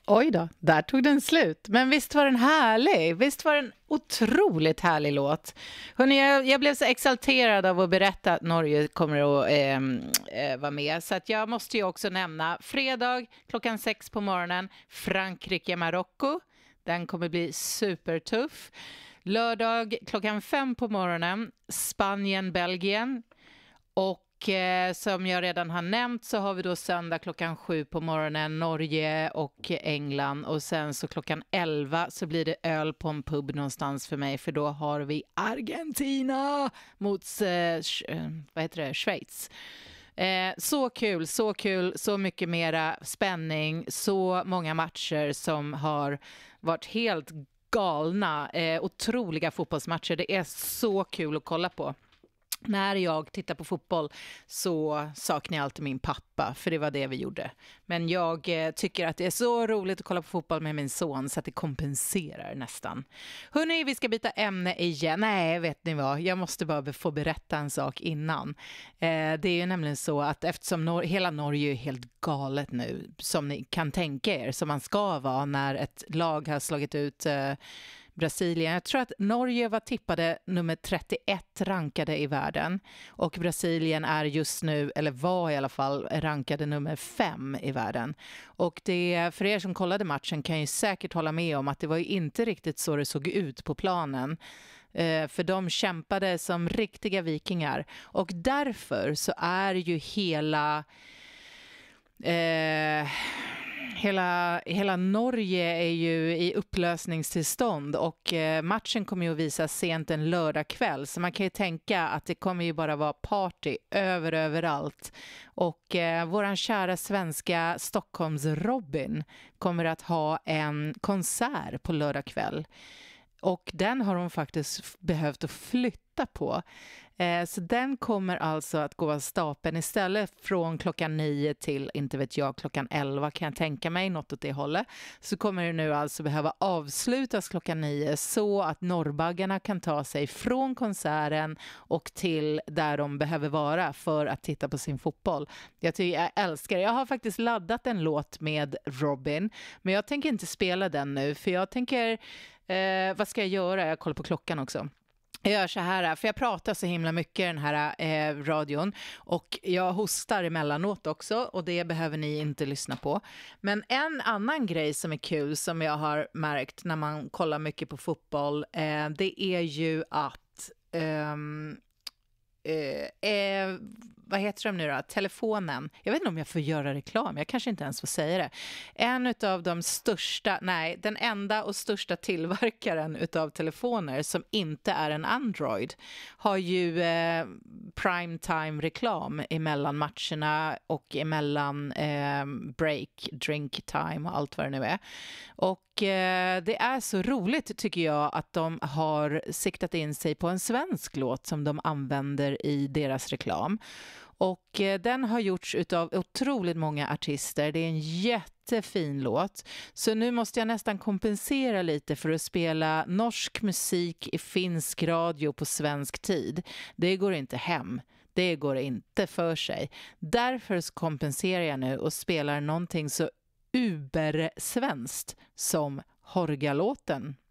Oj då, där tog den slut. Men visst var den härlig? Visst var den otroligt härlig låt? Hörrni, jag blev så exalterad av att berätta att Norge kommer att vara med. Så att jag måste ju också nämna fredag 6 på morgonen, Frankrike-Marocko. Den kommer bli supertuff. Lördag 5 på morgonen, Spanien-Belgien. Och som jag redan har nämnt så har vi då söndag 7 på morgonen Norge och England, och sen så 11 så blir det öl på en pub någonstans för mig, för då har vi Argentina mot Schweiz. Så kul, så mycket mera spänning, så många matcher som har varit helt galna, otroliga fotbollsmatcher. Det är så kul att kolla på. När jag tittar på fotboll så saknar jag alltid min pappa, för det var det vi gjorde. Men jag tycker att det är så roligt att kolla på fotboll med min son så att det kompenserar nästan. Hörrni, vi ska byta ämne igen. Nej, vet ni vad? Jag måste bara få berätta en sak innan. Det är ju nämligen så att eftersom hela Norge är helt galet nu, som ni kan tänka er, som man ska vara när ett lag har slagit ut Brasilien. Jag tror att Norge var tippade nummer 31 rankade i världen, och Brasilien är just nu, eller var i alla fall, rankade nummer 5 i världen. Och det, för er som kollade matchen kan ju säkert hålla med om att det var ju inte riktigt så det såg ut på planen. För de kämpade som riktiga vikingar, och därför så är ju Hela Norge är ju i upplösningstillstånd, och matchen kommer ju att visas sent en lördag kväll, så man kan ju tänka att det kommer ju bara vara party överallt. Och våran kära svenska Stockholms Robin kommer att ha en konsert på lördag kväll, och den har hon faktiskt behövt att flytta på. Så den kommer alltså att gå av stapeln istället från 9 till, inte vet jag, 11 kan jag tänka mig, något åt det hållet. Så kommer det nu alltså behöva avslutas 9 så att norrbaggarna kan ta sig från konserten och till där de behöver vara för att titta på sin fotboll. Jag älskar det. Jag har faktiskt laddat en låt med Robin, men jag tänker inte spela den nu, för jag tänker, vad ska jag göra? Jag kollar på klockan också. Jag gör så här, för jag pratar så himla mycket i den här radion, och jag hostar emellanåt också, och det behöver ni inte lyssna på. Men en annan grej som är kul, som jag har märkt när man kollar mycket på fotboll, det är ju att vad heter de nu då? Telefonen. Jag vet inte om jag får göra reklam. Jag kanske inte ens får säga det. Den enda och största tillverkaren utav telefoner som inte är en Android har ju primetime-reklam emellan matcherna och emellan break, drink time och allt vad det nu är. Och det är så roligt, tycker jag, att de har siktat in sig på en svensk låt som de använder i deras reklam. Och den har gjorts utav otroligt många artister. Det är en jättefin låt. Så nu måste jag nästan kompensera lite för att spela norsk musik i finsk radio på svensk tid. Det går inte hem. Det går inte för sig. Därför kompenserar jag nu och spelar någonting så ubersvenskt som Horgalåten.